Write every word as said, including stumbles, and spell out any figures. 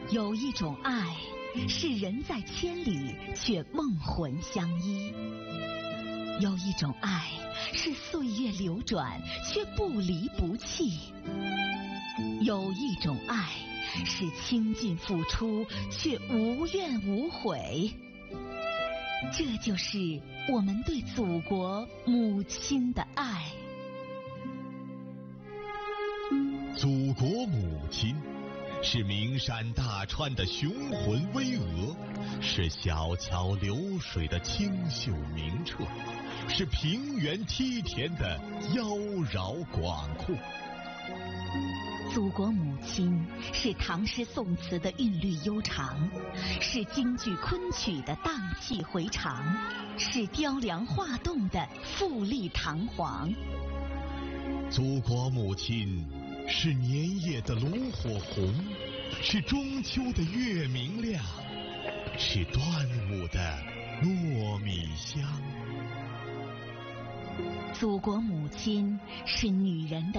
有一种爱，是人在千里却梦魂相依；有一种爱，是岁月流转却不离不弃；有一种爱，是倾尽付出却无怨无悔。这就是我们对祖国母亲的爱。 祖国母亲是名山大川的雄浑巍峨，是小桥流水的清秀明澈，是平原梯田的妖娆广阔。 祖国母亲是唐诗宋词的韵律悠长，是京剧昆曲的荡气回肠，是雕梁画栋的富丽堂皇。 祖国母亲是年夜的炉火红，是中秋的月明亮，是端午的糯米香。 祖国母亲是女人的